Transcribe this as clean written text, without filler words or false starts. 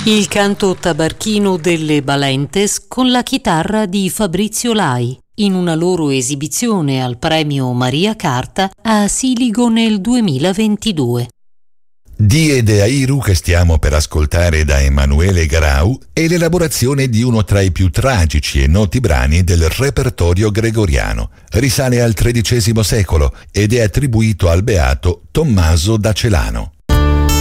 Il canto tabarchino delle Balentes con la chitarra di Fabrizio Lai, in una loro esibizione al premio Maria Carta a Siligo nel 2022. Die de Airu che stiamo per ascoltare da Emanuele Grau è l'elaborazione di uno tra i più tragici e noti brani del repertorio gregoriano. Risale al XIII secolo ed è attribuito al beato Tommaso da Celano.